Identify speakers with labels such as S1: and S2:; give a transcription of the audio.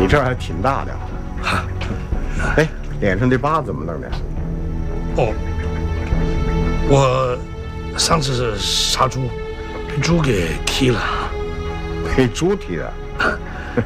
S1: 你这还挺大的。
S2: 哈，
S1: 哎，脸上这疤怎么弄的？
S2: 哦，我上次是杀猪，被猪给踢了。
S1: 被猪踢的？